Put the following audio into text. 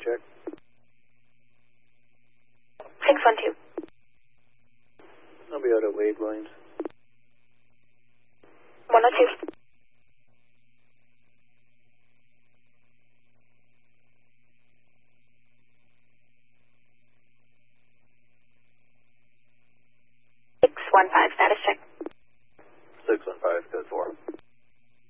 check. 612. I'll be out at Wade Williams. 102. Six 1 5, status check. 615, code 4.